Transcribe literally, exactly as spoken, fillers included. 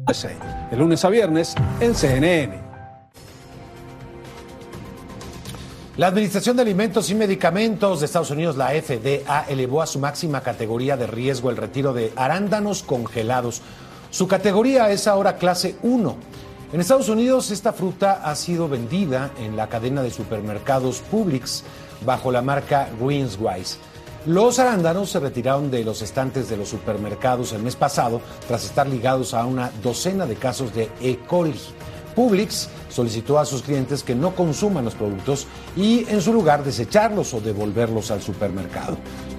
De lunes a viernes en C N N. La Administración de Alimentos y Medicamentos de Estados Unidos, la F D A, elevó a su máxima categoría de riesgo el retiro de arándanos congelados. Su categoría es ahora clase uno. En Estados Unidos, esta fruta ha sido vendida en la cadena de supermercados Publix bajo la marca Greenswise. Los arándanos se retiraron de los estantes de los supermercados el mes pasado tras estar ligados a una docena de casos de E. coli. Publix solicitó a sus clientes que no consuman los productos y en su lugar desecharlos o devolverlos al supermercado.